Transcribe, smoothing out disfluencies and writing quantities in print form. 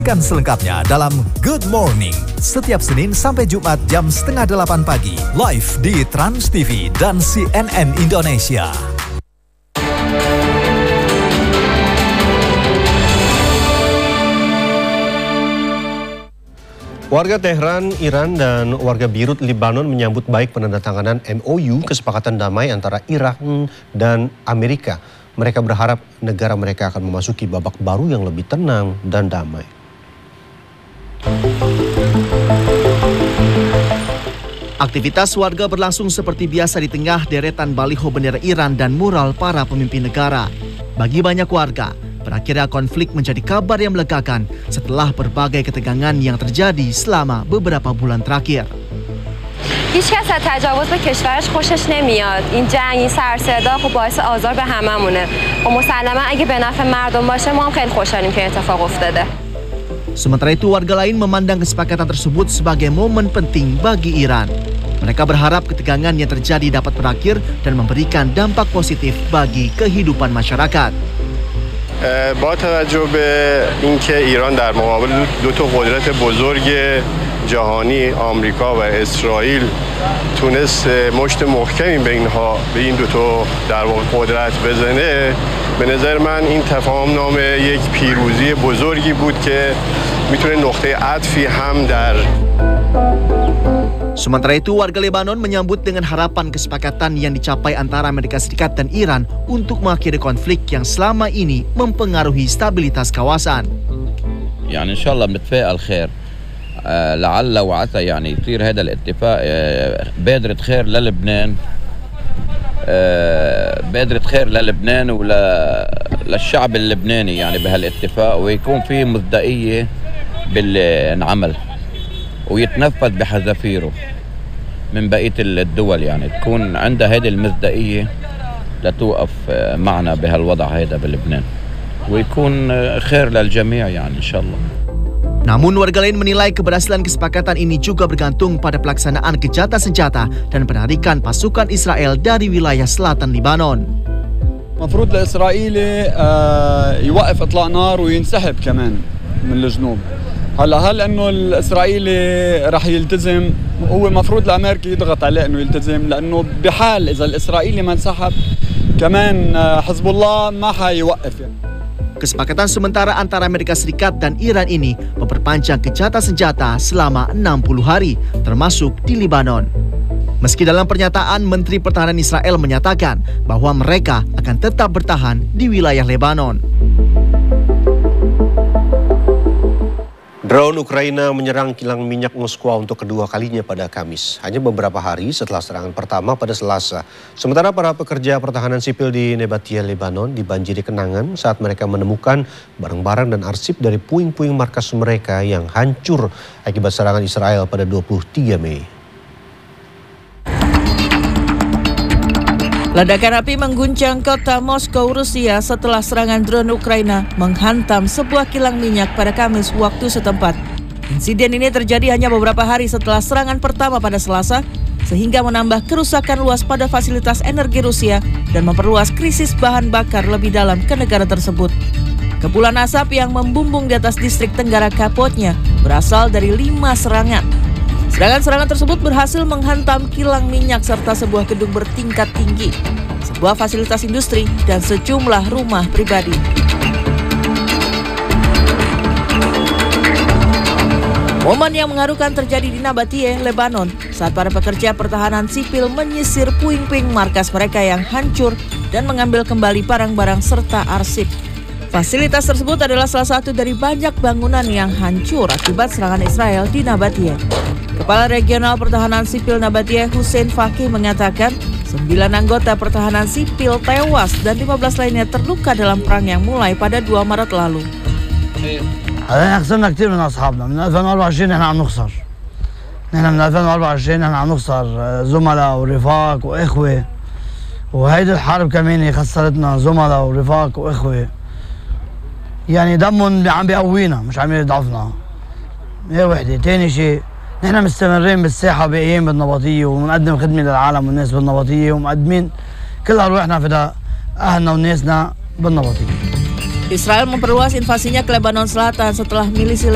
Kan selengkapnya dalam Good Morning setiap Senin sampai Jumat jam 7:30 pagi live di Trans TV dan CNN Indonesia. Warga Tehran, Iran, dan warga Beirut, Lebanon menyambut baik penandatanganan MOU kesepakatan damai antara Iran dan Amerika. Mereka berharap negara mereka akan memasuki babak baru yang lebih tenang dan damai. Aktivitas warga berlangsung seperti biasa di tengah deretan baliho bendera Iran dan mural para pemimpin negara. Bagi banyak warga, berakhirnya konflik menjadi kabar yang melegakan setelah berbagai ketegangan yang terjadi selama beberapa bulan terakhir. هیچ کس از تجاوز به کشورش خوشش نمیاد. این جنگ، این سر صدا خب باعث آزار به هممونه. و مسلما اگه به نفع مردم باشه ما هم خیلی خوشحالیم که اتفاق افتاده. Sementara itu, warga lain memandang kesepakatan tersebut sebagai momen penting bagi Iran. Mereka berharap ketegangan yang terjadi dapat berakhir dan memberikan dampak positif bagi kehidupan masyarakat. با توجه به اینکه ایران در مقابل دو تا قدرت بزرگ جهانی آمریکا و اسرائیل تونست مشت محکمی به این دو تا در واقع قدرت بزنه، به نظر من این تفاهم نامه یک پیروزی بزرگی بود که میتونه نقطه عطفی هم در. Sementara itu, warga Lebanon menyambut dengan harapan kesepakatan yang dicapai antara Amerika Serikat dan Iran untuk mengakhiri konflik yang selama ini mempengaruhi stabilitas kawasan. يعني إن شاء الله بنتفائل خير لعل وعسى يعني يصير هذا الاتفاق بادرة خير للبنان بادرة خير للبنان وللشعب اللبناني يعني بهالاتفاق ويكون في مصداقية باللي انعمل ويتنفذ بحذافيره من بقية الدول يعني تكون عندها هذه المصداقية لتوقف معنا بهالوضع هذا بلبنان ويكون خير للجميع يعني إن شاء الله. Namun warga lain menilai keberhasilan kesepakatan ini juga bergantung pada pelaksanaan gencatan senjata dan penarikan pasukan Israel dari wilayah selatan Lebanon. المفروض الإسرائيلي يوقف إطلاق نار وينسحب كمان من الجنوب. هل انه الاسرائيلي رح يلتزم؟ هو المفروض الامريكي يضغط عليه انه يلتزم، لانه بحال اذا الاسرائيلي ما انسحب كمان حزب الله ما حيوقف يعني. Kesepakatan sementara antara Amerika Serikat dan Iran ini memperpanjang gencatan senjata selama 60 hari, termasuk di Lebanon. Meski dalam pernyataan, Menteri Pertahanan Israel menyatakan bahwa mereka akan tetap bertahan di wilayah Lebanon. Drone Ukraina menyerang kilang minyak Moskwa untuk kedua kalinya pada Kamis, hanya beberapa hari setelah serangan pertama pada Selasa. Sementara para pekerja pertahanan sipil di Nebatie, Lebanon dibanjiri kenangan saat mereka menemukan barang-barang dan arsip dari puing-puing markas mereka yang hancur akibat serangan Israel pada 23 Mei. Ledakan api mengguncang kota Moskow, Rusia setelah serangan drone Ukraina menghantam sebuah kilang minyak pada Kamis waktu setempat. Insiden ini terjadi hanya beberapa hari setelah serangan pertama pada Selasa, sehingga menambah kerusakan luas pada fasilitas energi Rusia dan memperluas krisis bahan bakar lebih dalam ke negara tersebut. Kepulan asap yang membumbung di atas distrik Tenggara Kapotnya berasal dari 5 serangan. Serangan-serangan tersebut berhasil menghantam kilang minyak serta sebuah gedung bertingkat tinggi, sebuah fasilitas industri, dan sejumlah rumah pribadi. Momen yang mengharukan terjadi di Nebatie, Lebanon, saat para pekerja pertahanan sipil menyisir puing-puing markas mereka yang hancur dan mengambil kembali barang-barang serta arsip. Fasilitas tersebut adalah salah satu dari banyak bangunan yang hancur akibat serangan Israel di Nebatie. Kepala Regional Pertahanan Sipil Nebatie, Hussein Fakih, mengatakan 9 anggota pertahanan sipil tewas dan 15 lainnya terluka dalam perang yang mulai pada 2 Maret lalu. احنا خسرنا كثير من اصحابنا من 2024. احنا عم نخسر من 2024 احنا عم نخسر زملاء ورفاق واخوه وهيدي الحرب كمان خسرتنا زملاء ورفاق واخوه يعني دمهم عم بيقوينا مش عم يضعفنا. هي وحده. ثاني شيء نحن مستمرين بالساحه باقيين بالنبطيه وبنقدم خدمه للعالم والناس بالنبطيه ومقدمين كل ارواحنا فداء اهلنا وناسنا بالنبطيه. Israel memperluas invasinya ke Lebanon Selatan setelah milisi